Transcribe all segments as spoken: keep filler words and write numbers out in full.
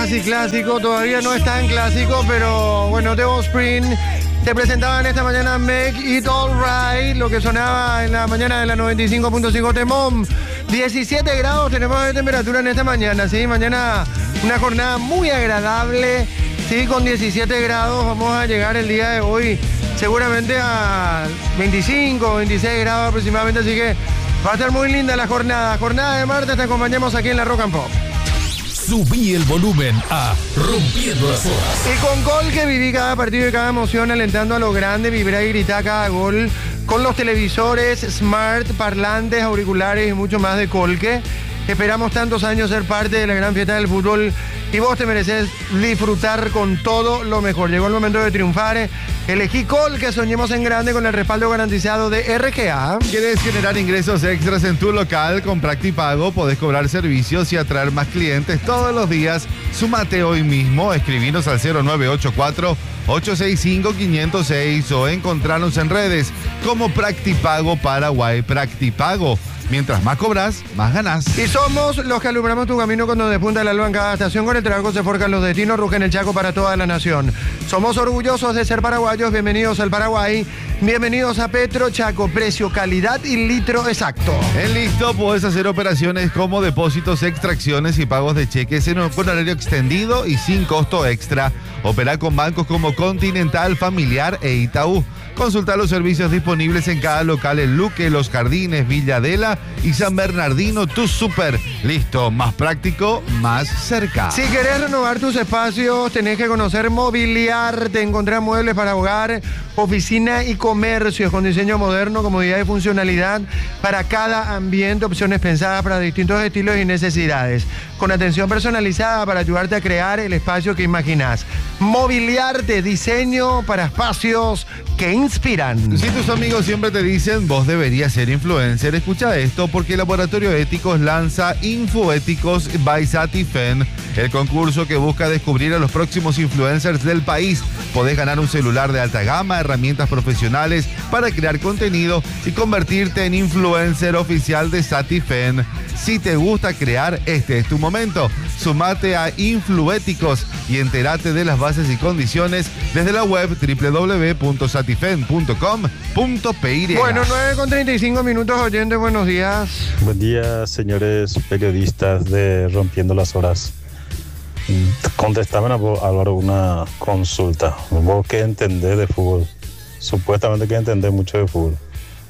casi clásico, todavía no está en clásico, pero bueno, The Offspring te presentaban esta mañana Make It Alright, lo que sonaba en la mañana de la noventa y cinco punto cinco Temón. diecisiete grados tenemos de temperatura en esta mañana, ¿sí? Mañana una jornada muy agradable, ¿sí? Con diecisiete grados vamos a llegar el día de hoy seguramente a veinticinco, veintiséis grados aproximadamente, así que va a estar muy linda la jornada. Jornada de martes, te acompañamos aquí en la Rock and Pop. Subí el volumen a Rompiendo las Horas. Y con Gol que viví cada partido y cada emoción, alentando a lo grande, vibrar y gritar cada gol. Con los televisores, smart, parlantes, auriculares y mucho más de Colque. Esperamos tantos años ser parte de la gran fiesta del fútbol y vos te mereces disfrutar con todo lo mejor. Llegó el momento de triunfar. Elegí Colque, soñemos en grande con el respaldo garantizado de R G A. ¿Quieres generar ingresos extras en tu local? Con Practipago podés cobrar servicios y atraer más clientes todos los días. Súmate hoy mismo, escribinos al cero nueve ocho cuatro, ocho seis cinco, cinco cero seis o encontrarnos en redes como Practipago Paraguay. Practipago. Mientras más cobras, más ganás. Y somos los que alumbramos tu camino cuando despunta el alba en cada estación. Con el trabajo se forjan los destinos, rugen el Chaco para toda la nación. Somos orgullosos de ser paraguayos. Bienvenidos al Paraguay. Bienvenidos a Petro Chaco. Precio, calidad y litro exacto. En Listo puedes hacer operaciones como depósitos, extracciones y pagos de cheques en un horario extendido y sin costo extra. Opera con bancos como Continental, Familiar e Itaú. Consulta los servicios disponibles en cada local en Luque, Los Jardines, Villadela y San Bernardino. Tu súper. Listo, más práctico, más cerca. Si querés renovar tus espacios, tenés que conocer Mobiliar. Te encontrás muebles para hogar, oficina y comercios con diseño moderno, comodidad y funcionalidad para cada ambiente. Opciones pensadas para distintos estilos y necesidades. Con atención personalizada para ayudarte a crear el espacio que imaginás. Mobiliar de diseño para espacios que inspiran. Si tus amigos siempre te dicen vos deberías ser influencer, escucha esto porque el Laboratorio Éticos lanza Infoéticos by Satifen, el concurso que busca descubrir a los próximos influencers del país. Podés ganar un celular de alta gama, herramientas profesionales para crear contenido y convertirte en influencer oficial de Satifen. Si te gusta crear, este es tu momento. Sumate a Influéticos y entérate de las bases y condiciones desde la web doble u doble u doble u punto satifen punto com punto p y. Bueno, nueve con treinta y cinco minutos, oyentes, buenos días. Buen día, señores periodistas de Rompiendo las Horas. Contestame, Álvaro, una consulta. Vos que entendés de fútbol, supuestamente que entendés mucho de fútbol.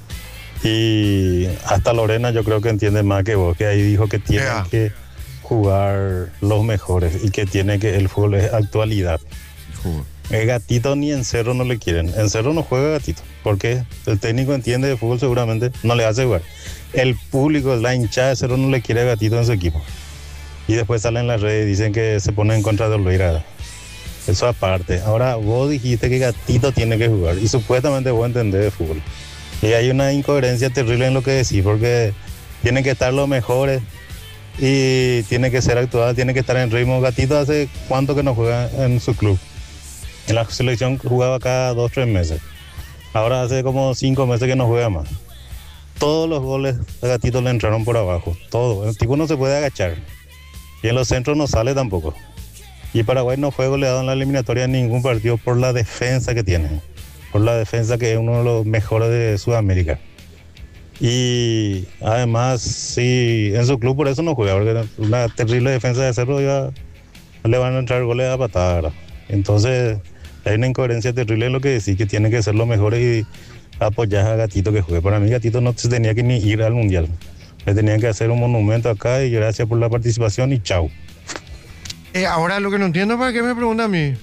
Y hasta Lorena yo creo que entiende más que vos, que ahí dijo que tienen yeah. que jugar los mejores y que tiene que el fútbol es actualidad. Uh. El Gatito ni en Cerro no le quieren. En Cerro no juega Gatito, porque el técnico entiende de fútbol, seguramente no le hace jugar. El público, la hinchada de Cerro no le quiere a Gatito en su equipo. Y después salen en las redes y dicen que se pone en contra de Olveira. Eso aparte. Ahora vos dijiste que Gatito tiene que jugar y supuestamente vos entendés de fútbol. Y hay una incoherencia terrible en lo que decís, porque tienen que estar los mejores y tiene que ser actual, tiene que estar en ritmo. Gatito hace cuánto que no juega en su club. En la selección jugaba cada dos, tres meses. Ahora hace como cinco meses que no juega más. Todos los goles a Gatito le entraron por abajo, todo. El tipo no se puede agachar. Y en los centros no sale tampoco. Y Paraguay no fue goleado en la eliminatoria en ningún partido por la defensa que tiene. Por la defensa que es uno de los mejores de Sudamérica. Y además, sí, en su club por eso no juega, porque una terrible defensa de Cerro ya le van a entrar goles a patada. Entonces, hay una incoherencia terrible en lo que decís, que tiene que ser lo mejor y apoyar a Gatito que juegue. Para mí, Gatito no se tenía que ni ir al Mundial. Le tenían que hacer un monumento acá y gracias por la participación y chau. Eh, ahora lo que no entiendo, ¿para qué me pregunta a mí?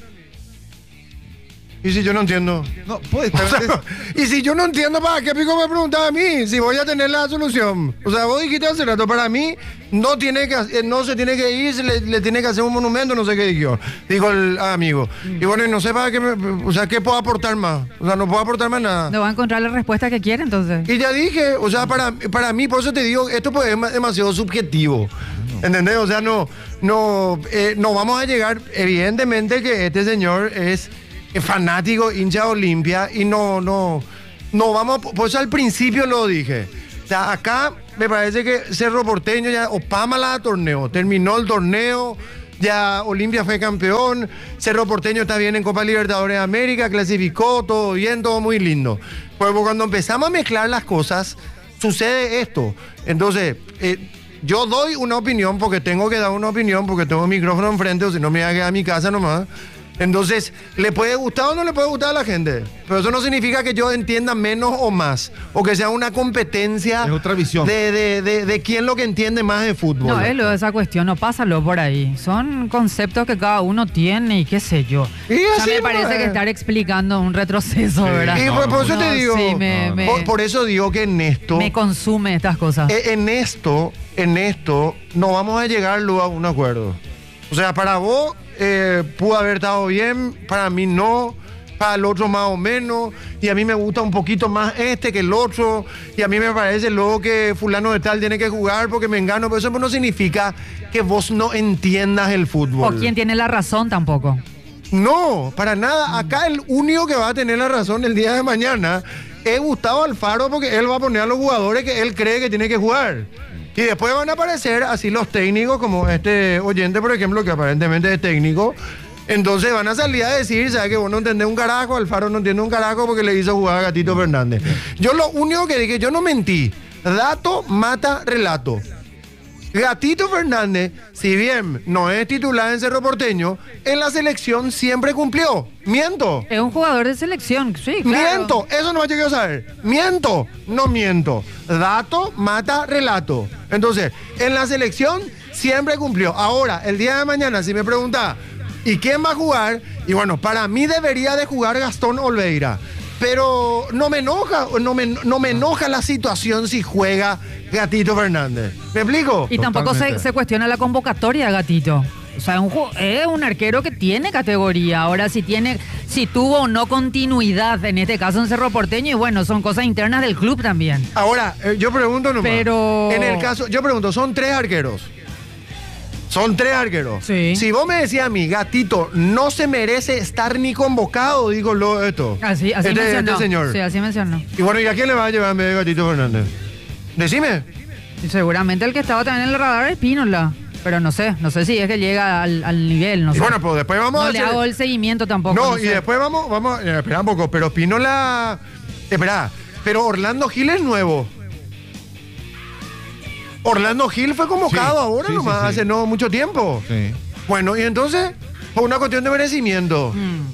¿Y si yo no entiendo? No, puede estar. O sea, y si yo no entiendo, ¿para qué pico me preguntas a mí? Si voy a tener la solución. O sea, vos dijiste hace rato, para mí no tiene que no se tiene que ir, se le, le tiene que hacer un monumento, no sé qué dijo. Dijo el amigo. Y bueno, no sé para qué me, o sea, ¿qué puedo aportar más? O sea, no puedo aportar más nada. No va a encontrar la respuesta que quiere, entonces. Y ya dije, o sea, para, para mí, por eso te digo, esto pues es demasiado subjetivo. ¿Entendés? O sea, no, no, eh, no vamos a llegar, evidentemente que este señor es fanático, hincha Olimpia, y no, no, no vamos, pues al principio lo dije. O sea, acá me parece que Cerro Porteño ya, Opámala torneo, terminó el torneo, ya Olimpia fue campeón, Cerro Porteño está bien en Copa Libertadores de América, clasificó, todo bien, todo muy lindo. Pues cuando empezamos a mezclar las cosas, sucede esto. Entonces, eh, yo doy una opinión porque tengo que dar una opinión, porque tengo el micrófono enfrente, o si no me voy a quedar a mi casa nomás. Entonces, ¿le puede gustar o no le puede gustar a la gente? Pero eso no significa que yo entienda menos o más, o que sea una competencia es otra visión. De, de, de, de quién lo que entiende más de fútbol. No, es lo de esa cuestión, no pásalo por ahí. Son conceptos que cada uno tiene y qué sé yo. Y o sea, así me no parece es. que estar explicando un retroceso, Sí. ¿verdad? Y No, por, por no, eso no, te digo, sí, me- no, me- por, por eso digo que en esto, Me consume estas cosas. eh, en esto, en esto, no vamos a llegar luego a un acuerdo. O sea, para vos eh, pudo haber estado bien, para mí no, para el otro más o menos, y a mí me gusta un poquito más este que el otro, y a mí me parece luego que fulano de tal tiene que jugar porque me engano, pero eso no significa que vos no entiendas el O fútbol. quién tiene la razón tampoco. No, para nada. Acá el único que va a tener la razón el día de mañana es Gustavo Alfaro, porque él va a poner a los jugadores que él cree que tiene que jugar. Y después van a aparecer así los técnicos, como este oyente, por ejemplo, que aparentemente es técnico. Entonces van a salir a decir, ¿sabes? Que vos no entendés un carajo, Alfaro no entiende un carajo porque le hizo jugar a Gatito Fernández. Yo lo único que dije, yo no mentí. Dato mata relato. Gatito Fernández, si bien no es titular en Cerro Porteño, en la selección siempre cumplió. Miento. Es un jugador de selección, sí, claro. Miento, eso no yo quiero saber. Miento, no miento. Dato mata relato. Entonces, en la selección siempre cumplió. Ahora, el día de mañana, si me pregunta, ¿y quién va a jugar? Y bueno, para mí debería de jugar Gastón Olveira. Pero no me enoja, no me, no me enoja la situación si juega Gatito Fernández. ¿Me explico? Y tampoco se, Totalmente. se cuestiona la convocatoria, Gatito. O sea, un ju- es un arquero que tiene categoría. Ahora, si tiene, si tuvo o no continuidad, en este caso en Cerro Porteño, y bueno, son cosas internas del club también. Ahora, eh, yo pregunto nomás. Pero- En el caso, yo pregunto, son tres arqueros. Son tres arqueros. Sí. Si vos me decías a mí, Gatito, no se merece estar ni convocado, digo lo esto. Así, así este, mencionó. este señor. Sí, así mencionó. Y bueno, ¿y a quién le va a llevar en vez de Gatito Fernández? Decime. Y seguramente el que estaba también en el radar es Pínola. Pero no sé, no sé si es que llega al, al nivel, no Y sé. bueno, pues después vamos no a le hacer... hago el seguimiento tampoco. No, no y sé. después vamos, vamos, eh, espera un poco, pero Pinola, espera, pero Orlando Gil es nuevo. Orlando Gil fue convocado Sí, ahora sí, sí, nomás, sí. hace no mucho tiempo. Sí. Bueno, y entonces, por una cuestión de merecimiento. Mm.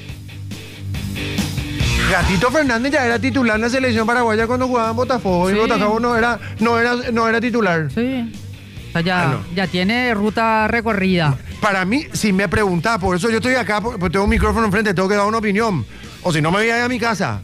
Gatito Fernández ya era titular en la selección paraguaya cuando jugaba en Botafogo, y Sí. Botafogo no era, no era, no era titular. Sí. O sea, ya, Ah, no. ya tiene ruta recorrida. Para mí, si me preguntás, por eso yo estoy acá, porque tengo un micrófono enfrente, tengo que dar una opinión. O si no, me voy a ir a mi casa.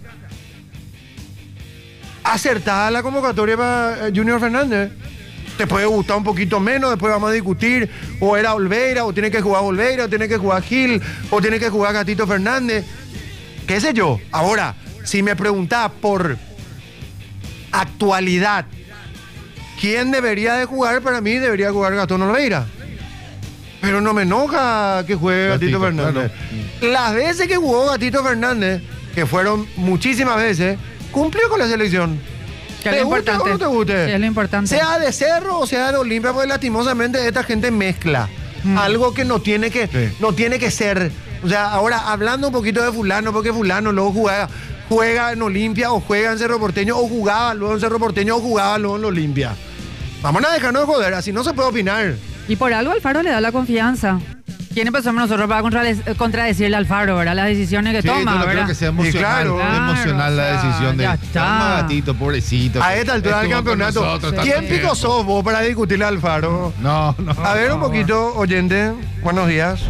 Acertada la convocatoria para eh, Junior Fernández. Te puede gustar un poquito menos, después vamos a discutir. O era Olveira, o tiene que jugar Olveira, o tiene que jugar Gil, o tiene que jugar Gatito Fernández. ¿Qué sé yo? Ahora, si me preguntás por actualidad, ¿quién debería de jugar? Para mí debería jugar Gastón Olveira. Pero no me enoja que juegue Gatito, Gatito, Fernández. Las veces que jugó Gatito Fernández, que fueron muchísimas veces, cumplió con la selección. Que es ¿Te lo guste o importante. no te guste? Sí, es lo importante. Sea de Cerro o sea de Olimpia, porque lastimosamente esta gente mezcla. Mm. Algo que no tiene que, Sí. no tiene que ser. O sea, ahora hablando un poquito de fulano, porque fulano luego juega, juega en Olimpia o juega en Cerro Porteño o jugaba luego en Cerro Porteño o jugaba luego en Olimpia. Vamos a dejarnos de joder, así no se puede opinar. Y por algo Alfaro le da la confianza. ¿Quién empezamos nosotros para contrade- contradecirle a Alfaro, verdad? Las decisiones que Sí, toma, no creo ¿verdad? que sea emocional, claro. emocional la Claro, o sea, decisión de ya está. calma, Gatito, pobrecito. A esta altura del Estuvo con campeonato, nosotros tanto ¿quién tiempo. pico sos vos para discutirle a Alfaro? No, no. A ver un poquito, oyente, buenos días.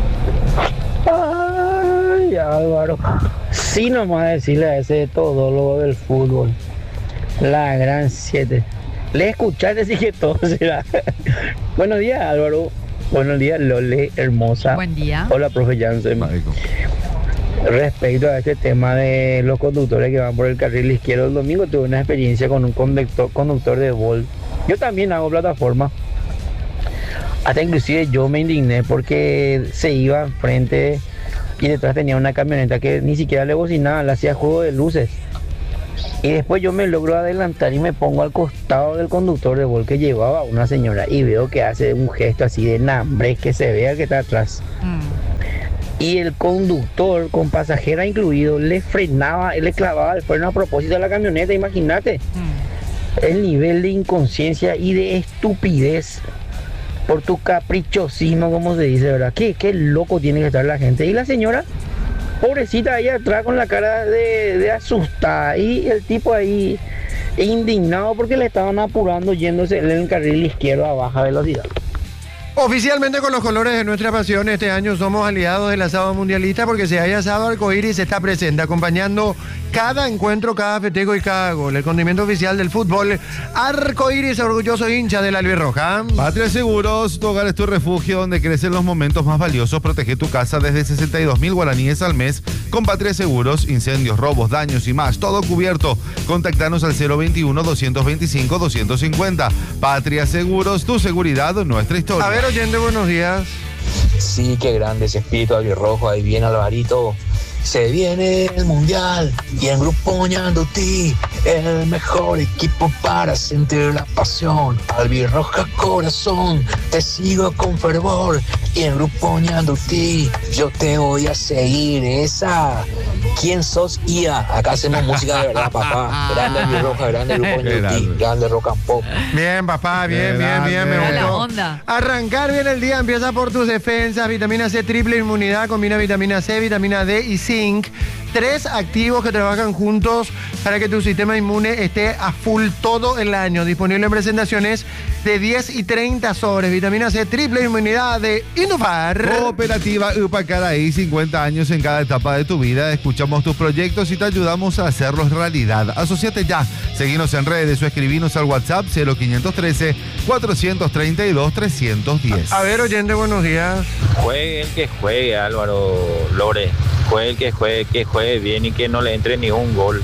Ay, Álvaro. Sí, nomás decirle a ese todólogo del fútbol. La gran siete. Le escuchaste decir que todo será. Buenos días, Álvaro. Buenos días, Lole, hermosa. Buen día. Hola, profe Jansen. Marico. Respecto a este tema de los conductores que van por el carril izquierdo, el domingo tuve una experiencia con un conductor, conductor de Bolt. Yo también hago plataforma. Hasta inclusive yo me indigné porque se iba enfrente y detrás tenía una camioneta que ni siquiera le bocinaba, le hacía juego de luces. Y después yo me logro adelantar y me pongo al costado del conductor de Volt que llevaba a una señora y veo que hace un gesto así de hambre, que se vea que está atrás. Mm. Y el conductor, con pasajera incluido, le frenaba, le clavaba el freno a propósito de la camioneta, imagínate. Mm. El nivel de inconsciencia y de estupidez por tu caprichosismo, como se dice, ¿verdad? Qué, qué loco tiene que estar la gente. Y la señora, pobrecita, ahí atrás con la cara de, de asustada. Y el tipo ahí indignado porque le estaban apurando yéndose en el carril izquierdo a baja velocidad. Oficialmente con los colores de nuestra pasión, este año somos aliados del asado mundialista porque si hay asado arcoíris está presente, acompañando cada encuentro, cada festejo y cada gol. El condimento oficial del fútbol, arcoíris, orgulloso hincha de la albirroja. Patria Seguros, tu hogar es tu refugio donde crecen los momentos más valiosos. Protege tu casa desde sesenta y dos mil guaraníes al mes con Patria Seguros, incendios, robos, daños y más, todo cubierto. Contactanos al cero veintiuno, doscientos veinticinco, doscientos cincuenta. Patria Seguros, tu seguridad, nuestra historia. A ver, oyente, buenos días. Sí, qué grande ese espíritu albirrojo. Ahí viene Alvarito. Se viene el mundial y en Grupo Ñandutí, el mejor equipo para sentir la pasión. Albirroja corazón, te sigo con fervor y en Grupo Ñandutí yo te voy a seguir. Esa, ¿quién sos, I A? Acá hacemos música de verdad, papá. Grande Albirroja, grande Grupo Ñandutí, grande Rock and Pop. Bien, papá, bien, bien, bien, me Era la gustó. onda. Arrancar bien el día empieza por tus defensas, vitamina C, triple inmunidad, combina vitamina C, vitamina D y zinc. Tres activos que trabajan juntos para que tu sistema inmune esté a full todo el año. Disponible en presentaciones de diez y treinta sobres. Vitamina C, triple inmunidad de Indufar. Cooperativa Upacaraí, cincuenta años en cada etapa de tu vida. Escuchamos tus proyectos y te ayudamos a hacerlos realidad. Asociate ya. Seguinos en redes o escribinos al WhatsApp cero quinientos trece, cuatrocientos treinta y dos, trescientos diez. A ver, oyente, buenos días. Juegue el que juegue, Álvaro Lore. Juegue el que juegue, que juegue bien y que no le entre ni un gol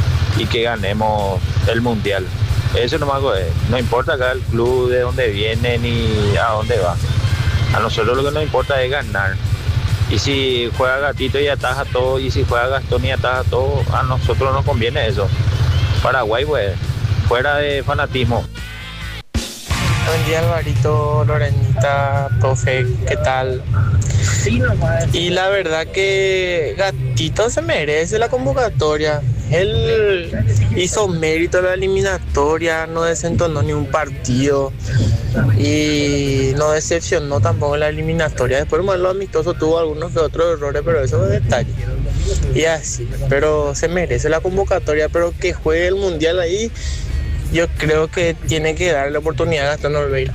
y que ganemos el mundial. Eso nomás, no importa acá el club de dónde viene ni a dónde va. A nosotros lo que nos importa es ganar. Y si juega Gatito y ataja todo, y si juega Gastón y ataja todo, a nosotros nos conviene eso. Paraguay, pues, fuera de fanatismo. Buen día, Alvarito, Lorenita, profe, ¿qué tal? Y la verdad que Gatito se merece la convocatoria. Él hizo mérito en la eliminatoria, no desentonó ni un partido y no decepcionó tampoco en la eliminatoria. Después, más lo amistoso, tuvo algunos que otros errores, pero eso es detalle. Y así, pero se merece la convocatoria, pero que juegue el mundial ahí. Yo creo que tiene que darle la oportunidad a Gastón Olveira.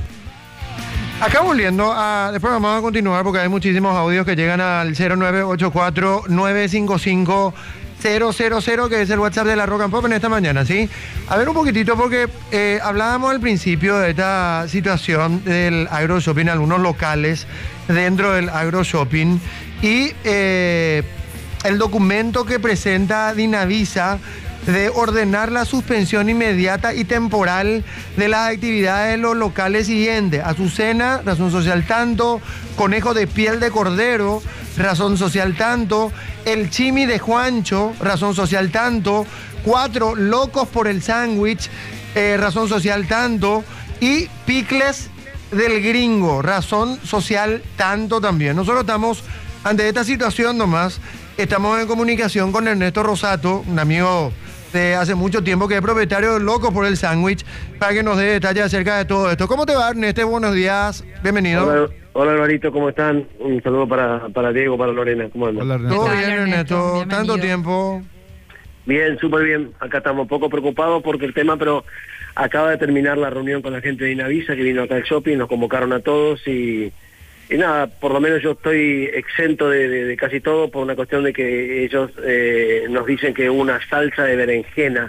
Acá volviendo, a, después vamos a continuar porque hay muchísimos audios que llegan al cero nueve ocho cuatro, nueve cinco cinco, cero cero cero, que es el WhatsApp de la Rock and Pop en esta mañana, ¿sí? A ver un poquitito porque eh, hablábamos al principio de esta situación del agroshopping, algunos locales dentro del agroshopping y eh, el documento que presenta Dinavisa de ordenar la suspensión inmediata y temporal de las actividades de los locales siguientes: Azucena, razón social tanto; Conejo de Piel de Cordero, razón social tanto; El Chimi de Juancho, razón social tanto; Cuatro Locos por el Sándwich, eh, razón social tanto; y Picles del Gringo, razón social tanto también. Nosotros estamos ante esta situación nomás, estamos en comunicación con Ernesto Rosato, un amigo de hace mucho tiempo que es propietario de Locos por el Sándwich, para que nos dé detalles acerca de todo esto. ¿Cómo te va, Ernesto? Buenos días, bienvenido. Hola, hola Alvarito, ¿cómo están? Un saludo para, para Diego, para Lorena, ¿cómo andan? Hola, Ernesto. Todo Hola, bien, Ernesto, Ernesto, bienvenido. tanto tiempo. Bien, súper bien. Acá estamos un poco preocupados porque el tema, pero acaba de terminar la reunión con la gente de Dinavisa que vino acá al shopping, nos convocaron a todos y, y nada, por lo menos yo estoy exento de, de, de casi todo por una cuestión de que ellos eh, nos dicen que hubo una salsa de berenjena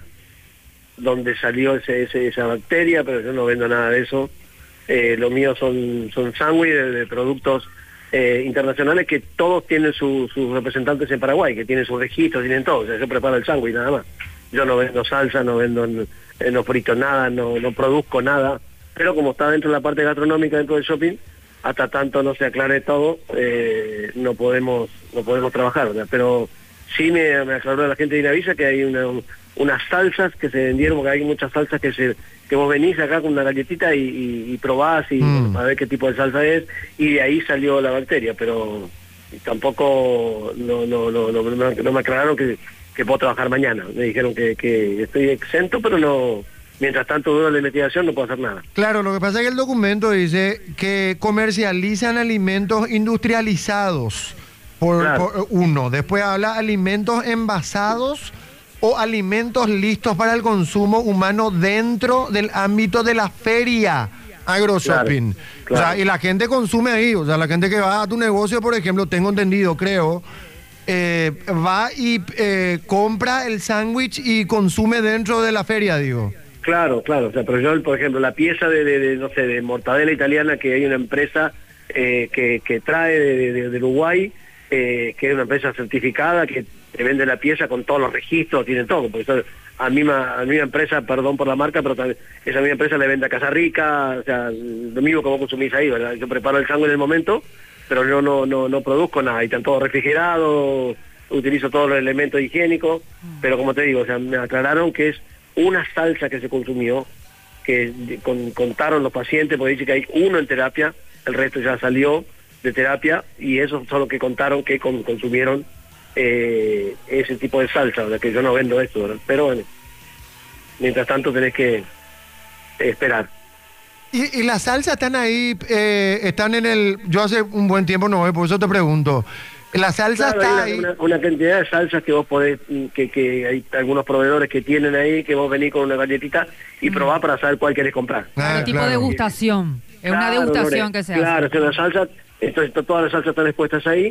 donde salió ese, ese, esa bacteria, pero yo no vendo nada de eso. Eh, lo mío son, son sándwiches de, de productos eh, internacionales que todos tienen su, sus representantes en Paraguay, que tienen sus registros, tienen todo. O sea, yo preparo el sándwich nada más. Yo no vendo salsa, no vendo, eh, no frito nada, no, no produzco nada. Pero como está dentro de la parte gastronómica, dentro del shopping, hasta tanto no se aclare todo, eh, no podemos no podemos trabajar, ¿verdad? Pero sí me, me aclaró la gente de Inavisa que hay una, unas salsas que se vendieron, porque hay muchas salsas que se que vos venís acá con una galletita y, y, y probás y Mm. bueno, para ver qué tipo de salsa es, y de ahí salió la bacteria, pero tampoco no no no no, no, no me aclararon que, que puedo trabajar mañana. Me dijeron que, que estoy exento, pero no, mientras tanto dura la investigación no puedo hacer nada. Claro, lo que pasa es que el documento dice que comercializan alimentos industrializados, por, Claro. por uno. Después habla alimentos envasados o alimentos listos para el consumo humano dentro del ámbito de la feria AgroShopping. Claro, claro. O sea, y la gente consume ahí. O sea, la gente que va a tu negocio, por ejemplo, tengo entendido, creo, eh, va y eh, compra el sándwich y consume dentro de la feria, digo. Claro, claro, o sea, pero yo, por ejemplo, la pieza de, de, de, no sé, de mortadela italiana que hay una empresa eh, que, que trae de, de, de Uruguay, eh, que es una empresa certificada, que te vende la pieza con todos los registros, tiene todo, porque eso, a mi a mi empresa, perdón por la marca, pero también, esa misma empresa le vende a Casa Rica, o sea, lo mismo que vos consumís ahí, ¿verdad? Yo preparo el sándwich en el momento, pero yo no, no, no produzco nada, y están todos refrigerados, utilizo todos los elementos higiénicos, pero como te digo, o sea, me aclararon que es una salsa que se consumió, que con, contaron los pacientes, porque dice que hay uno en terapia, el resto ya salió de terapia, y eso son los que contaron que con, consumieron eh, ese tipo de salsa, ¿verdad? Que yo no vendo esto, ¿verdad? Pero bueno, mientras tanto tenés que esperar. Y, y las salsas están ahí, eh, están en el... Yo hace un buen tiempo no voy, por eso te pregunto. La salsa Claro, está hay ahí... una, una, una cantidad de salsas que vos podés, que, que hay algunos proveedores que tienen ahí, que vos venís con una galletita y probás para saber cuál querés comprar. Ah, el tipo claro. de degustación. Es una Claro, degustación Lore, que se Claro, hace. es una salsa, entonces to- todas las salsas están expuestas ahí,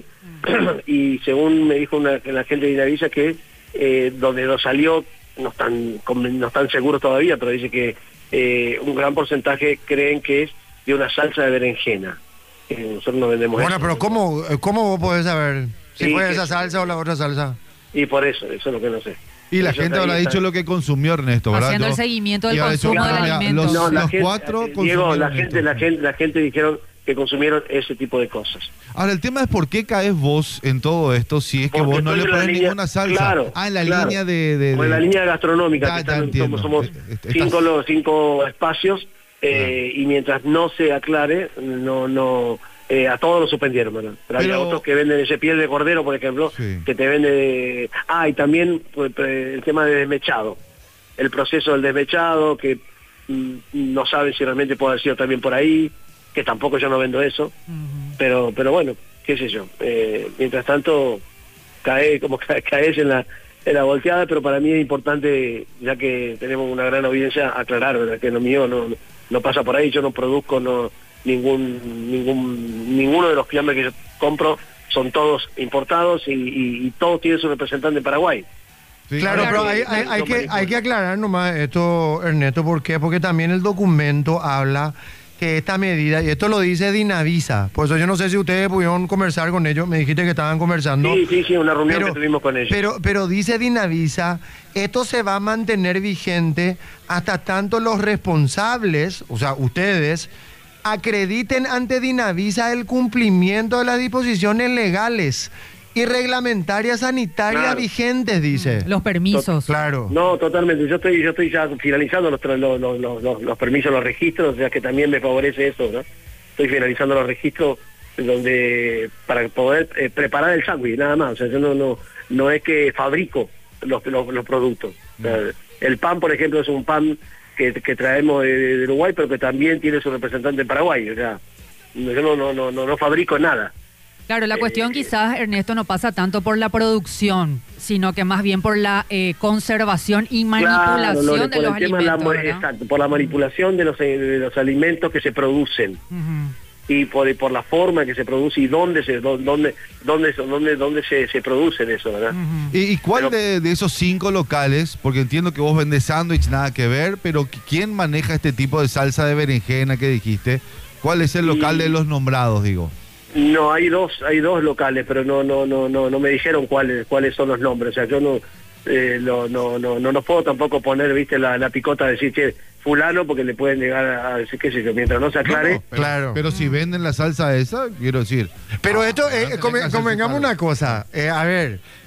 y según me dijo una, la gente de Inavisa que eh, donde lo salió no están conven- no están seguros todavía, pero dice que eh, un gran porcentaje creen que es de una salsa de berenjena. Eh, nosotros no vendemos Bueno, eso. pero ¿cómo, cómo vos podés saber si Sí, fue que- esa salsa o la otra salsa? Y por eso, eso es lo que no sé. Y la Ellos gente ahí habrá están. dicho lo que consumió Ernesto, ¿verdad? Haciendo Yo- el seguimiento del iba a decir, consumo del mira, alimento. Los, No, la los gente- cuatro eh, Diego, consumieron la gente, esto. la gente, la gente dijeron que consumieron ese tipo de cosas. Ahora, el tema es por qué caes vos en todo esto si es que Porque vos no estoy le en la pones línea- ninguna salsa. claro, ah, en la claro. línea de... de, O en la de- línea gastronómica, Ya, que ya están- entiendo. somos, somos Eh, eh, cinco, estás- los cinco espacios, eh, y mientras no se aclare, no, no, eh, a todos los suspendieron, ¿verdad? Pero, hay Pero- otros que venden ese piel de cordero, por ejemplo, Sí. que te vende de... Ah, y también pues, eh, el tema de desmechado, el proceso del desmechado, que mm, no saben si realmente puede haber sido también por ahí, que tampoco yo no vendo eso, pero pero bueno, qué sé yo. Eh, mientras tanto, cae como ca- caes en la en la volteada, pero para mí es importante, ya que tenemos una gran audiencia, aclarar, ¿verdad? Que lo mío no, no pasa por ahí, yo no produzco no ningún ningún ninguno de los fiambres que yo compro, son todos importados y, y, y todos tienen su representante en Paraguay. Sí, Claro, ahora- pero hay, hay- hay que, hay que aclarar nomás esto, Ernesto, ¿por qué? Porque también el documento habla que esta medida, y esto lo dice Dinavisa, por eso yo no sé si ustedes pudieron conversar con ellos, me dijiste que estaban conversando. Sí, sí, sí, una reunión que tuvimos con ellos. Pero, pero dice Dinavisa, esto se va a mantener vigente hasta tanto los responsables, o sea, ustedes, acrediten ante Dinavisa el cumplimiento de las disposiciones legales y reglamentarias sanitarias Claro. vigentes, dice. Los permisos. Claro. No, totalmente. Yo estoy yo estoy ya finalizando los, tra- los, los, los, los- los permisos, los registros, o sea que también me favorece eso, ¿no? Estoy finalizando los registros donde para poder eh, preparar el sándwich, nada más. O sea, yo no no no es que fabrico los, los, los productos. O sea, el pan, por ejemplo, es un pan que, que traemos de, de Uruguay, pero que también tiene su representante en Paraguay. O sea, yo no no no no, no fabrico nada. Claro, la Eh, cuestión quizás, Ernesto, no pasa tanto por la producción, sino que más bien por la eh, conservación y manipulación Lore, de por los el tema de la alimentos, mo- ¿verdad? exacto, por la manipulación de los, eh, de los alimentos que se producen. Ujú. Y por, por la forma que se produce y dónde se dó- dónde dónde dónde dónde se, se producen eso, ¿verdad? ¿Y, y cuál Pero- de, de esos cinco locales? Porque entiendo que vos vendés sándwich, nada que ver, pero ¿quién maneja este tipo de salsa de berenjena que dijiste? ¿Cuál es el local Y- de los nombrados, digo? No, hay dos hay dos locales, pero no no no no no me dijeron cuáles cuáles son los nombres. O sea, yo no eh, lo- no no no nos puedo tampoco poner, viste, la, la picota de decir, che, fulano, porque le pueden llegar a decir, qué sé yo, mientras no se aclare. No, no, pero, Claro. Pero si venden la salsa esa, quiero decir. Pero esto, Ah, eh, tenés come- que hacer convengamos su cargo. una cosa, eh, a ver,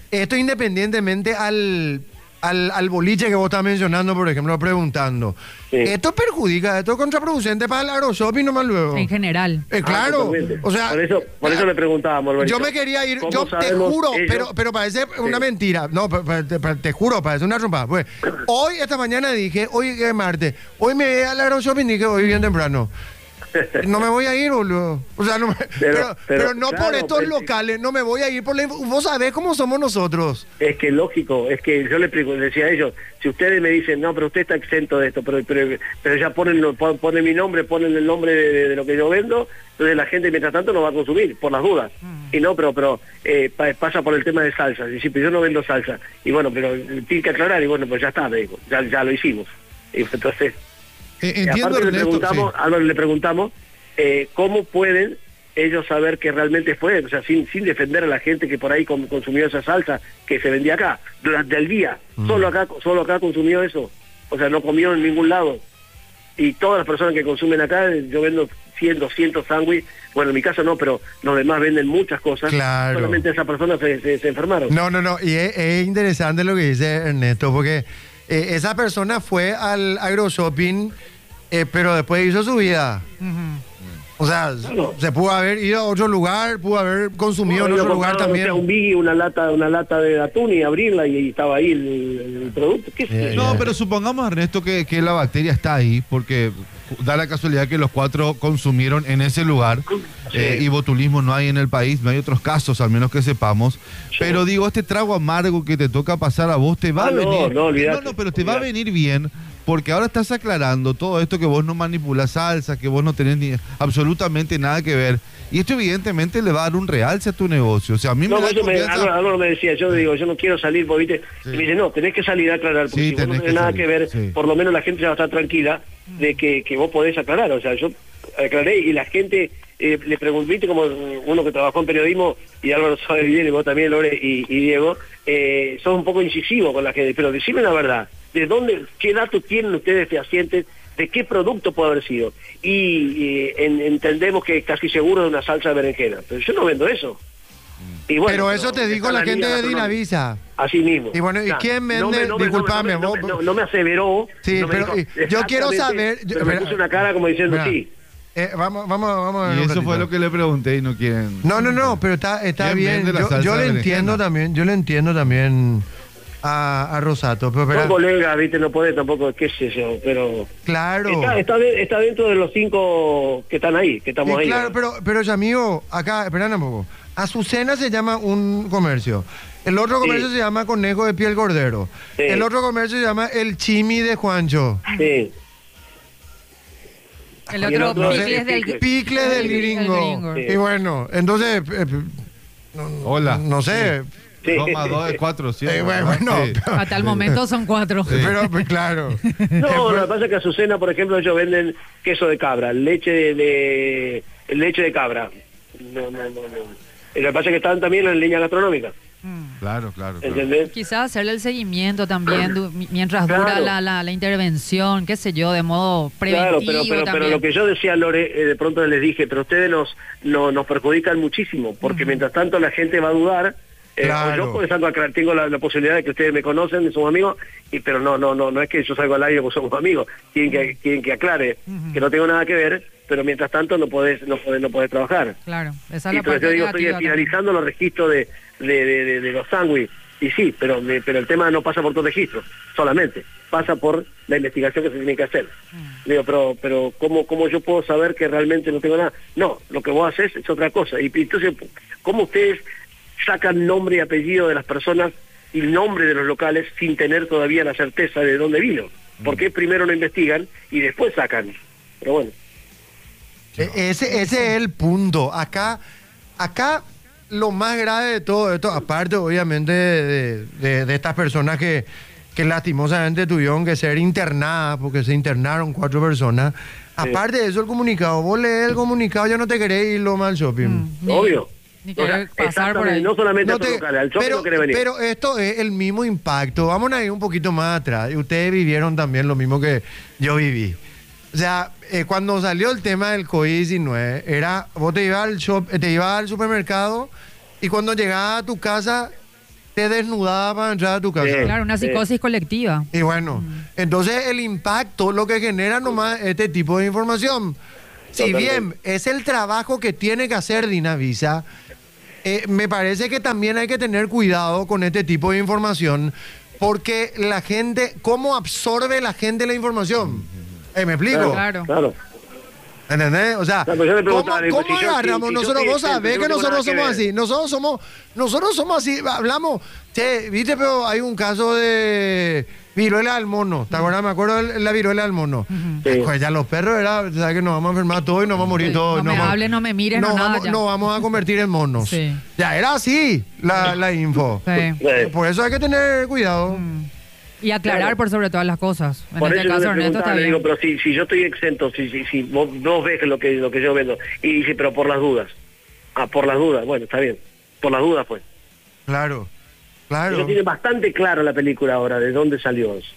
esto independientemente al, al, al boliche que vos estás mencionando, por ejemplo, preguntando. Sí. ¿Esto perjudica? ¿Esto es contraproducente para el aeroshopping nomás luego? En general. Eh, claro. Ah, o sea, por eso, por eso le preguntábamos, Alvarito. Yo me quería ir, yo te juro, ellos? pero, pero parece una sí. mentira. No, pero, pero, te juro, parece una trompa. Pues, hoy, esta mañana dije, hoy es martes, hoy me voy al aeroshopping y dije, hoy bien temprano. No me voy a ir, boludo. O sea, no me, pero, pero, pero, pero no claro, por estos pero, locales, no me voy a ir por la... Vos sabés cómo somos nosotros. Es que lógico, es que yo le decía a ellos, si ustedes me dicen, no, pero usted está exento de esto, pero pero, pero ya ponen, ponen mi nombre, ponen el nombre de, de lo que yo vendo, entonces la gente mientras tanto no va a consumir, por las dudas. Mm. Y no, pero pero eh, pasa por el tema de salsa. Y sí, pero yo no vendo salsa. Y bueno, pero tiene que aclarar, y bueno, pues ya está, me dijo, ya, ya lo hicimos. Y entonces... Eh, entiendo, aparte Ernesto, le preguntamos, sí. Álvaro, le preguntamos eh, cómo pueden ellos saber que realmente fue, o sea, sin, sin defender a la gente que por ahí con, consumió esa salsa que se vendía acá, durante el día, mm. solo acá solo acá consumió eso, o sea, no comió en ningún lado. Y todas las personas que consumen acá, yo vendo cien, doscientos sándwiches, bueno, en mi caso no, pero los demás venden muchas cosas, claro. Solamente esas personas se, se, se enfermaron. No, no, no, y es, es interesante lo que dice Ernesto, porque eh, esa persona fue al aeroshopping, eh, pero después hizo su vida. Uh-huh. O sea, claro. Se pudo haber ido a otro lugar, pudo haber consumido en otro lugar también. O sea, un biggie, una lata, una lata de atún y abrirla y, y estaba ahí el, el producto. ¿Qué eh, no, pero supongamos, Ernesto, que, que la bacteria está ahí, porque da la casualidad que los cuatro consumieron en ese lugar, sí. eh, y botulismo no hay en el país, no hay otros casos, al menos que sepamos. Sí. Pero digo, este trago amargo que te toca pasar a vos te va ah, a venir. No, no, olvidate, no, no, pero te olvidate. va a venir bien. Porque ahora estás aclarando todo esto que vos no manipulas salsa, que vos no tenés ni absolutamente nada que ver. Y esto evidentemente le va a dar un realce a tu negocio. O sea, a mí no, me da eso confianza... me, Álvaro me decía, yo digo, yo no quiero salir, porque ¿viste? Sí. Y me dice, no, tenés que salir a aclarar, porque sí, si vos no tenés nada salir. que ver, sí. Por lo menos la gente ya va a estar tranquila de que, que vos podés aclarar. O sea, yo aclaré y la gente eh, le pregunté, ¿viste? Como uno que trabajó en periodismo, y Álvaro sabe bien, y vos también, Lore y, y Diego, eh, sos un poco incisivos con la gente, pero decime la verdad. ¿De dónde, qué datos tienen ustedes fehacientes de qué producto puede haber sido? Y, y en, entendemos que casi seguro de una salsa de berenjena, pero yo no vendo eso. Y bueno, pero eso te dijo la, la gente de Dinavisa. Así mismo. Y bueno, ¿y quién vende? No me, no me, Disculpame, no me, no me, vos... no, no me aseveró. Sí, no me pero dijo, yo quiero saber... Pero me puse una cara como diciendo mira, sí. Eh, vamos, vamos, vamos. Y eso fue lo que le pregunté y no quieren... No, no, no, pero está, está bien. Yo, yo le entiendo también, yo le entiendo también... A, a Rosato, pero, pero... Son colegas, viste, no puede tampoco, qué sé yo, pero... Claro. Está, está, de, está dentro de los cinco que están ahí, que estamos sí, ahí. Claro, ¿no? pero, pero ya amigo, acá, esperan un poco. Azucena se llama un comercio. El otro comercio sí. se llama Conejo de Piel Cordero. Sí. El otro comercio se llama El Chimi de Juancho. Sí. El otro, el otro Picles del, picle del Gringo. gringo. Sí. Y bueno, entonces... Eh, no, Hola. No sé... Sí. dos más dos es cuatro, ¿sí? Eh, bueno, bueno, sí. Hasta el momento son cuatro. Sí. Pero, pues, claro. No, lo que pasa es que a Azucena, por ejemplo, ellos venden queso de cabra, leche de, de leche de cabra. No, no, no, no. Y lo que pasa es que están también en línea gastronómica. Mm. Claro, claro. ¿Entendés? Quizás hacerle el seguimiento también mientras claro. dura la, la, la intervención, qué sé yo, de modo preventivo. Claro, pero, pero, pero lo que yo decía, Lore, eh, de pronto les dije, pero ustedes nos, no, nos perjudican muchísimo, porque uh-huh. mientras tanto la gente va a dudar. Eh, claro. Yo por eso tengo la, la posibilidad de que ustedes me conocen, somos amigos, y pero no no no no es que yo salgo al aire porque somos amigos, quieren que, quieren que aclare uh-huh. que no tengo nada que ver, pero mientras tanto no podés no podés, no podés trabajar. Claro, esa es y la parte yo digo, estoy finalizando los registros de, de, de, de, de los sándwiches, y sí, pero me, pero el tema no pasa por tu registro, solamente, pasa por la investigación que se tiene que hacer. Uh-huh. Digo, pero pero ¿cómo, ¿cómo yo puedo saber que realmente no tengo nada? No, lo que vos haces es otra cosa, y entonces, ¿cómo ustedes sacan nombre y apellido de las personas y nombre de los locales sin tener todavía la certeza de dónde vino? Porque primero lo investigan y después sacan. Pero bueno. Ese, ese es el punto. Acá, acá lo más grave de todo esto, aparte obviamente de, de, de estas personas que, que lastimosamente tuvieron que ser internadas, porque se internaron cuatro personas, sí. Aparte de eso el comunicado, vos lees el comunicado, ya no te querés ir lo mal shopping. Mm, Obvio. Ni o sea, pasar por ahí. No solamente no a te, locales, al shopping pero, no quiere venir. Pero esto es el mismo impacto. Vamos a ir un poquito más atrás. Ustedes vivieron también lo mismo que yo viví. O sea, eh, cuando salió el tema del COVID diecinueve, era, vos te ibas al shop, te ibas al supermercado y cuando llegabas a tu casa te desnudaba para entrar a tu casa. Sí. Claro, una psicosis colectiva. Y bueno, entonces el impacto, lo que genera nomás este tipo de información. Si Totalmente. bien es el trabajo que tiene que hacer Dinavisa, eh, me parece que también hay que tener cuidado con este tipo de información, porque la gente, ¿cómo absorbe la gente la información? Eh, ¿Me explico? Claro. Claro. ¿Entendés? O sea, No, pero yo le ¿cómo, preguntaba, digo, cómo si yo- agarramos? si- si yo nosotros, estoy vos sabés exento, yo que no tengo nosotros nada que somos ver. así. Nosotros somos, nosotros somos así. Hablamos, che, viste, pero hay un caso de viruela del mono. ¿Te acuerdas? Me acuerdo de la viruela del mono. Sí. Pues ya los perros era, sabes que nos vamos a enfermar todos y nos vamos a morir todos. No me vamos- hables, no me mires, nos no nada vamos, ya. nos vamos a convertir en monos. Sí. Ya era así la, la info. Sí. Sí. Por eso hay que tener cuidado. Y aclarar Claro. por sobre todas las cosas. En Por este eso yo caso, le Ernesto preguntaba, está le bien. digo, pero si, si yo estoy exento, si, si, si vos, vos ves lo que, lo que yo vendo, y dice, pero por las dudas. Ah, por las dudas, bueno, está bien. Por las dudas, pues. Claro, Ella claro. tiene bastante claro la película ahora, de dónde salió eso.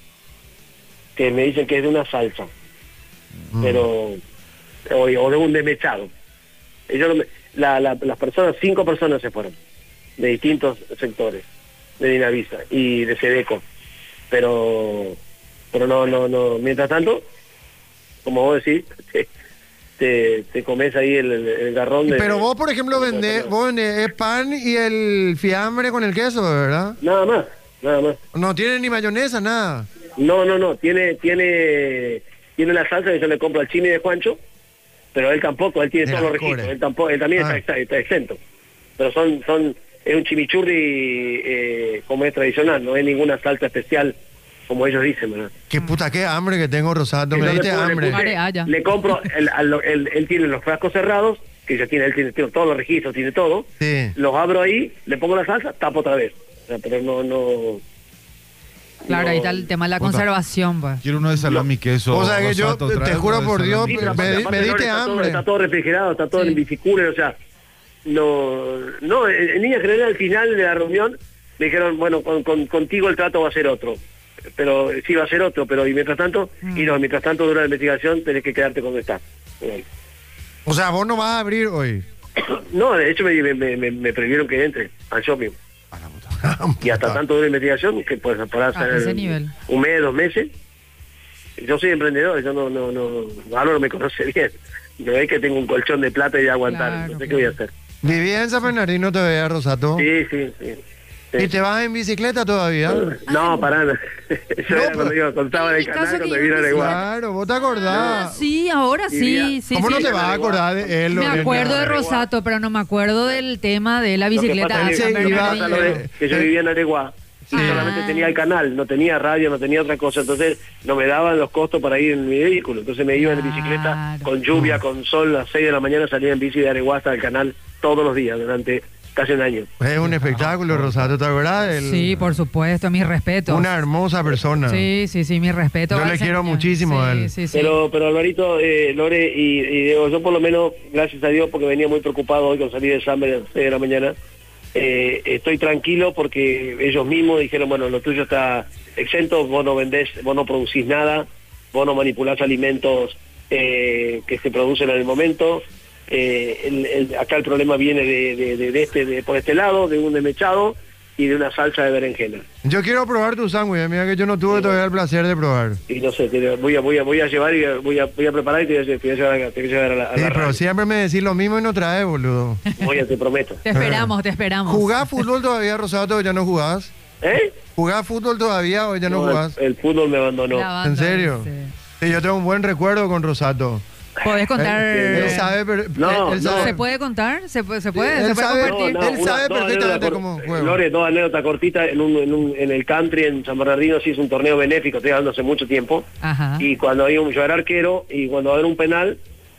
Que me dicen que es de una salsa. Mm. Pero, o, o de un desmechado. Ellos no me- la, la- las personas, cinco personas se fueron, de distintos sectores, de Dinavisa y de Sedeco. Pero, pero no, no, no, mientras tanto, como vos decís, te, te, te comes ahí el, el- el garrón de... Pero vos, por ejemplo, de- vendés, vos vendés el pan y el fiambre con el queso, ¿verdad? Nada más, nada más. No tiene ni mayonesa, nada. No, no, no, tiene, tiene, tiene la salsa que yo le compro al Chimi de Juancho, pero él tampoco, él tiene De todos los las registros, core. él tampoco, él también Ah. está, está, está exento. Pero son, son, es un chimichurri eh, como es tradicional, no es ninguna salsa especial como ellos dicen, ¿verdad? Qué puta, qué hambre que tengo, Rosato. Me Entonces, diste pues, le hambre. puse- Are, haya. Le compro, él, al- él- él tiene los frascos cerrados, que ya tiene, él tiene, tiene todos los registros, tiene todo, Sí. los abro ahí, le pongo la salsa, tapo otra vez. O sea, pero no, no... Claro, no- ahí está el tema de la Puta. conservación, pues. Quiero uno de salami queso. O sea que yo Rosato, te- trae te uno juro de por salami Dios, Sí, queso. pero me- aparte- me aparte, diste Lore, está todo- hambre. Está todo refrigerado, está todo Sí. en bicicooler, o sea, no, no, en, en línea general al final de la reunión me dijeron, bueno, con, con- contigo el trato va a ser otro, pero sí va a ser otro, pero y mientras tanto, y no, mientras tanto dura la investigación tenés que quedarte donde estás. Bueno. O sea, vos no vas a abrir hoy. No, de hecho me, me, me, me prohibieron que entre al shopping. Y hasta tanto dura la investigación que pues para A hacer ese nivel. un mes, dos meses. Yo soy emprendedor, yo no, no, no, Álvaro me conoce bien. No es que tengo un colchón de plata y de aguantar, Claro, no sé qué voy a hacer. Vivía en San Bernardino todavía, Rosato. Sí, sí, sí. sí. ¿Y te vas en bicicleta todavía? No, pará. no. Eso era cuando iba, cuando estaba en el el caso canal, que cuando yo vino a empecé- Areguá. Claro, vos te acordás. Sí, ahora sí, Vivía- sí, ¿Cómo sí. no te vas a acordar de él? Me Lorena? acuerdo de Rosato, pero no me acuerdo del tema de la Lo que bicicleta pasa a es San que, lo que pasa, Bernardino. Lore, que yo vivía en Areguá y Ah. solamente tenía el canal, no tenía radio, no tenía otra cosa, entonces no me daban los costos para ir en mi vehículo, entonces me iba en bicicleta Claro. con lluvia, con sol, a las seis de la mañana salía en bici de Areguá hasta el canal todos los días durante casi un año. Es un espectáculo, Rosato, ¿te acuerdas? El- Sí, por supuesto, mi respeto. Una hermosa persona. Sí, sí, sí, mi respeto. Yo le al quiero señor. muchísimo a Sí, él. sí, sí. Pero, pero Alvarito, eh, Lore y, y Diego, yo por lo menos, gracias a Dios, porque venía muy preocupado hoy con salir de Summer a las seis de la mañana, eh, estoy tranquilo porque ellos mismos dijeron, bueno, lo tuyo está exento, vos no vendés, vos no producís nada, vos no manipulás alimentos eh, que se producen en el momento. Eh, el- el- acá el problema viene de, de, de- de este, de, por este lado, de un desmechado y de una salsa de berenjena. Yo quiero probar tu sándwich, mira que yo no tuve todavía el placer de probar. Y no sé, te- voy a, voy a, voy a llevar y voy a, voy a preparar y te voy a, te voy a llevar, a- te voy a llevar a la, a Sí, la pero radio. siempre me decís lo mismo y no traes, boludo. Voy a, te prometo. Te esperamos, te esperamos. ¿Jugás fútbol todavía, Rosato, o ya no jugás? ¿Eh? ¿Jugás fútbol todavía o ya no, No, jugás? el, el fútbol me abandonó. La banda, ¿En serio? sí. Sí, yo tengo un buen recuerdo con Rosato. ¿Podés contar? Él sabe, pero- No, él no. sabe- ¿Se puede contar? ¿Se puede, se puede, Él ¿se puede sabe- compartir? no, él sabe perfectamente anécdota cómo cor- juega. Lore, dos anécdotas cortitas. En, un, en, un, en el country, en San Bernardino, se hizo un torneo benéfico, estoy hablando hace mucho tiempo. Ajá. Y cuando había un, yo era arquero, y cuando había un penal,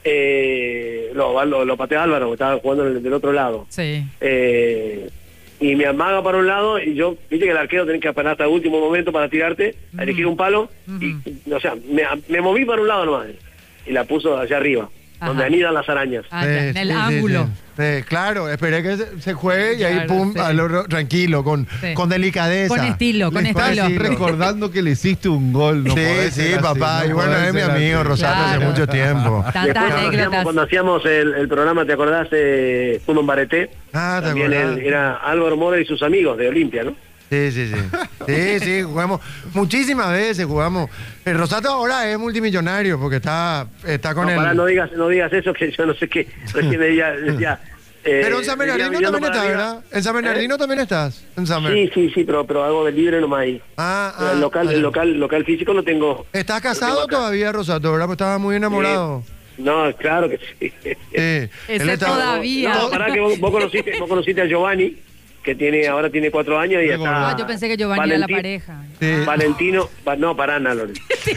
eh, lo, lo, lo pateó Álvaro, que estaba jugando del, del otro lado. Sí. Eh, y me amaga para un lado, y yo, viste que el arquero tenés que apanar hasta el último momento para tirarte, a elegir un palo, y, o sea, me, me moví para un lado nomás, y la puso allá arriba, Ajá. donde anidan las arañas. Ah, Sí, ya, en sí, el sí, ángulo. sí. Sí, claro, esperé que se, se juegue y ahí Claro, pum, sí. a lo- tranquilo, con, Sí. con delicadeza. Con estilo, con Le estilo. estás Estás recordando que le hiciste un gol. No sí, podés sí, ser así, papá. no y bueno, podés es mi ser amigo así. Rosato hace Claro. mucho tiempo. Tantas Después, cuando hacíamos, anécdotas. cuando hacíamos el, el programa, ¿te acordás? Eh, Fútbol Bareté. Ah, ¿te También acordás? él- era Álvaro Mora y sus amigos de Olimpia, ¿no? Sí, sí, sí. Sí, sí, jugamos. Muchísimas veces jugamos. El Rosato ahora es multimillonario porque está, está con no, el... Pará, no digas, no digas eso, que yo no sé qué. Recién ella decía... Eh, Pero en San Bernardino también estás, ¿verdad? En San Bernardino ¿Eh? también estás. En San sí, sí, sí, pero, pero hago de libre nomás ahí. Ah, ah, el local, el local, local físico lo tengo. ¿Estás casado todavía, Rosato, verdad? Pues estabas muy enamorado. Sí. No, claro que sí. sí. Ese estaba... todavía. No, pará que vos, vos conociste, vos conociste a Giovanni, que tiene ahora tiene cuatro años y ya está. Ah, yo pensé que Giovanni Valentín, era la pareja. Sí. Valentino, va, no, pará, no, Lore.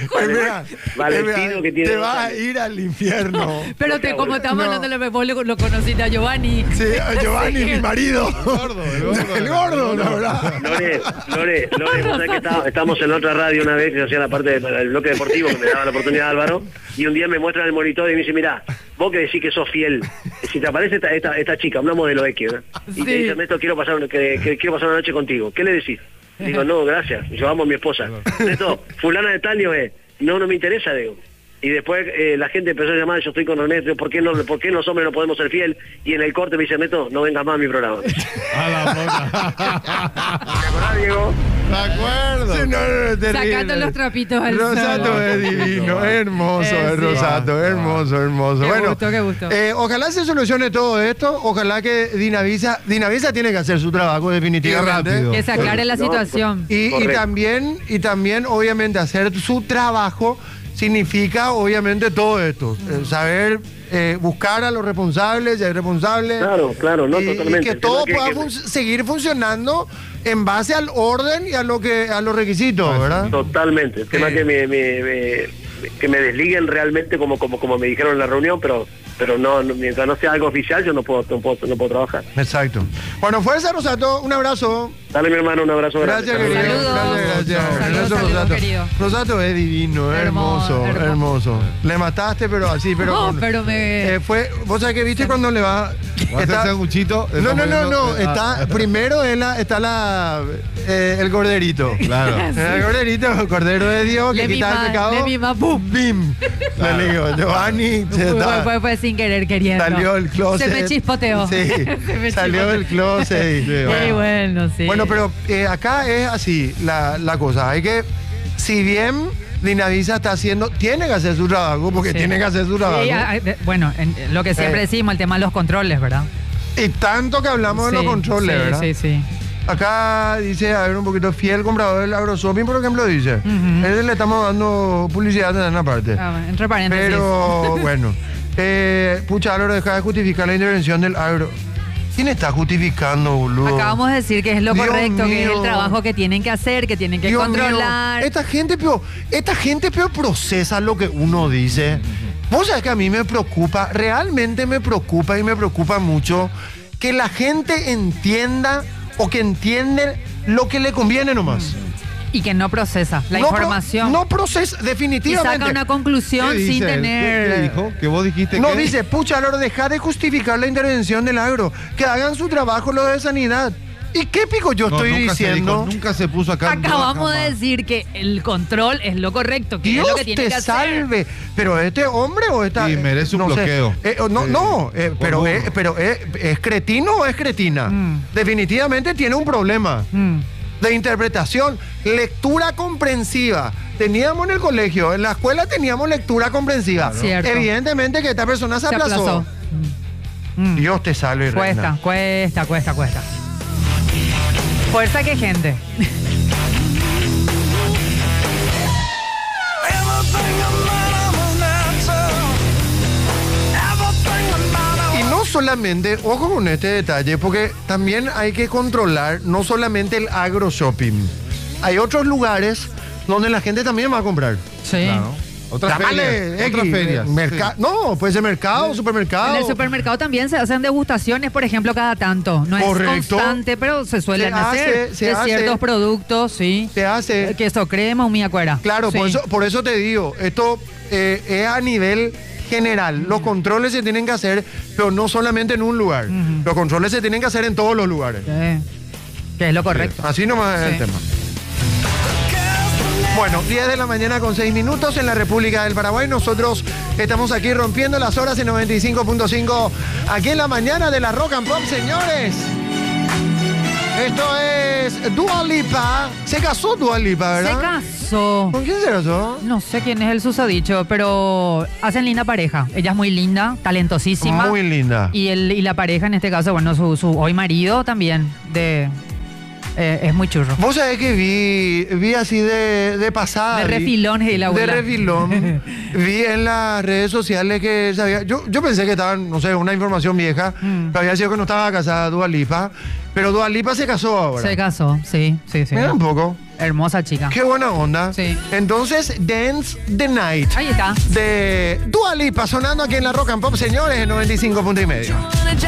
Valentino que tiene. Te vas a ir al infierno. No, pero te, como estamos no. hablando, de vos lo, lo conociste a Giovanni. Sí, a Giovanni, mi marido. El gordo, el gordo. El gordo, la verdad. Lore, Lore, Lore, vos sabés que está, estamos en otra radio una vez que hacía la parte del bloque deportivo que me daba la oportunidad Álvaro, y un día me muestran el monitor y me dice, mirá, vos que decís que sos fiel, si te aparece esta, esta, esta chica, una modelo X, ¿eh? y sí. te dice, Ernesto, quiero pasar, que, que, quiero pasar una noche contigo, ¿qué le decís? Digo, no, gracias, yo amo a mi esposa. Ernesto, fulana de tal, eh, no, no me interesa, digo. Y después eh, la gente empezó a llamar, yo estoy con Ernesto, ¿por qué, no, ¿por qué los hombres no podemos ser fiel? Y en el corte me dice, Ernesto, no vengas más a mi programa. A la boca. ¿Te acordás, Diego? De acuerdo. Sí, no, no, no, sacando los trapitos al Rosato sol. es divino, hermoso, eh, es sí. Rosato, hermoso, hermoso. Qué bueno, gusto, qué gusto. Eh, ojalá se solucione todo esto, ojalá que Dinavisa, Dinavisa tiene que hacer su trabajo definitivamente. Que se aclare la situación. Y, y también, y también, obviamente, hacer su trabajo significa, obviamente, todo esto. Eh, saber eh, buscar a los responsables y a los responsables. Claro, claro, no, y, totalmente. y que todo que, pueda que... fun seguir funcionando en base al orden y a lo que a los requisitos, ¿verdad? Totalmente. El tema sí. que me, me, me, que me desliguen realmente como, como, como me dijeron en la reunión, pero pero no, no mientras no sea algo oficial yo no puedo, no puedo, no puedo trabajar. Exacto. Bueno, fuerza, Rosato, un abrazo. Dale, mi hermano, un abrazo grande. Gracias, querido. Saludos. Gracias, gracias. Saludos, Rosato. saludos, querido. Rosato es divino, hermoso, Hermoso, hermoso. hermoso. Le mataste, pero así, pero... No, con- pero me... Eh, fue, vos sabés que viste cuando le va... ¿Va a hacer sanguchito? No, no, no, no, Eh, está, ah. primero es la, está la, eh, el corderito. Claro. El corderito, el cordero de Dios, que Le quita mima, el pecado. le mima, pum. Bim. Claro. Le digo, Giovanni, se Fue, está- fue, fue sin querer queriendo. salió el closet. Se me chispoteó. Sí, Se me salió chispoteó. del closet. y- Qué bueno, sí. Bueno, pero eh, acá es así la, la cosa. Hay que, si bien Dinavisa está haciendo, tiene que hacer su trabajo, porque Sí. tiene que hacer su trabajo. Sí, ah, eh, bueno, en- lo que siempre Eh. decimos, el tema de los controles, ¿verdad? Y tanto que hablamos de Sí, los controles, sí, ¿verdad? Sí, sí. Acá dice, a ver, un poquito fiel comprador del AgroShopping, por ejemplo, dice. Ujú. Él le estamos dando publicidad en una parte. Ah, bueno, entre paréntesis. Pero, bueno. Eh, pucha, Álvaro, deja de justificar la intervención del agro. ¿Quién está justificando, boludo? Acabamos de decir que es lo Dios correcto, que es mío. el trabajo que tienen que hacer, que tienen que Dios controlar. mío, esta gente peor, esta gente peor procesa lo que uno dice. Vos sabés que a mí me preocupa, realmente me preocupa y me preocupa mucho que la gente entienda o que entiende lo que le conviene nomás. Y que no procesa la No pro- información. no procesa, y definitivamente. saca una conclusión ¿Qué sin dice él? tener... ¿Qué, qué dijo? ¿Que vos dijiste No, que...? dice, pucha, Loro, deja de justificar la intervención del agro. Que hagan su trabajo los de sanidad. ¿Y qué pico yo No, estoy nunca se diciendo? dijo, nunca se puso acá. en duda Acabamos de jamás. decir que el control es lo correcto, que Dios es lo que tiene te que hacer. salve. Pero este hombre o esta. Sí, merece un no sé. bloqueo. Eh, no, Sí. no, eh, Por pero, burro. eh, pero eh, ¿es cretino o es cretina? Mm. Definitivamente tiene un problema Mm. de interpretación. Lectura comprensiva. Teníamos en el colegio, en la escuela teníamos lectura comprensiva. Cierto. Evidentemente que esta persona se, Se aplazó. aplazó. Mm. Dios te salve, Cuesta, reina. cuesta, cuesta, cuesta. Fuerza que gente. Y no solamente, ojo con este detalle, porque también hay que controlar no solamente el agro shopping. Hay otros lugares donde la gente también va a comprar. Sí. Claro. Otras Llámale, ferias. Otras X, ferias. merca- Sí. No, puede ser mercado, supermercado. En el supermercado también se hacen degustaciones, por ejemplo, cada tanto. No Correcto. es constante, pero se suelen Se hacer hace, se de hace. ciertos productos, sí. Se hace. Queso crema, humilla cuera. Claro, Sí. por, eso, por eso te digo, esto eh, es a nivel general. Los controles se tienen que hacer, pero no solamente en un lugar. Ujú. Los controles se tienen que hacer en todos los lugares. Sí. Que es lo correcto. Así nomás es Sí. el tema. Bueno, diez de la mañana con seis minutos en la República del Paraguay. Nosotros estamos aquí rompiendo las horas en noventa y cinco punto cinco. Aquí en la mañana de la Rock and Pop, señores. Esto es Dua Lipa. Se casó Dua Lipa, ¿verdad? Se casó. ¿Con quién se casó? No sé quién es el susodicho, pero hacen linda pareja. Ella es muy linda, talentosísima. Muy linda. Y, el, y la pareja, en este caso, bueno, su, su hoy marido también, de eh, es muy churro. Vos sabés que vi, vi así de, de pasada. De vi- refilón, y la De abuela. refilón. Vi en las redes sociales que sabía. Yo, yo pensé que estaban, no sé, una información vieja. Mm. Que había sido que no estaba casada Dua Lipa. Pero Dua Lipa se casó ahora. Se casó, sí, sí, sí. Mira un poco. Hermosa chica. Qué buena onda. Sí. Entonces, Dance the Night. Ahí está. De Dua Lipa sonando aquí en la Rock and Pop, señores, en noventa y cinco punto y medio.